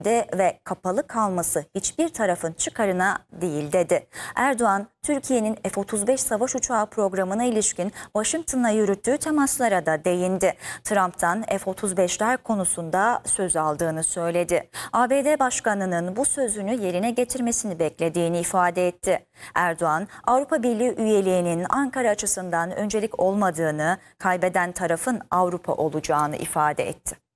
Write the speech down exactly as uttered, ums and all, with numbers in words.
de ve kapalı kalması hiçbir tarafın çıkarına değil dedi. Erdoğan, Türkiye'nin F otuz beş savaş uçağı programına ilişkin Washington'la yürüttüğü temaslara da değindi. Trump'tan F otuz beşler konusunda söz aldığını söyledi. A B D Başkanı'nın bu sözünü yerine getirmesini beklediğini ifade etti. Erdoğan, Avrupa Birliği üyeliğinin Ankara açısından öncelik olmadığını, kaybeden tarafın Avrupa olacağını ifade etti.